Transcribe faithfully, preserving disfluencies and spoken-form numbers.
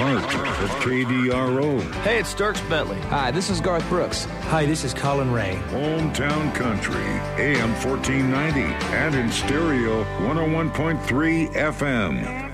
heart of K D R O. Hey, it's Dierks Bentley. Hi, this is Garth Brooks. Hi, this is Colin Ray. Hometown Country, A M fourteen ninety, and in stereo, one oh one point three F M.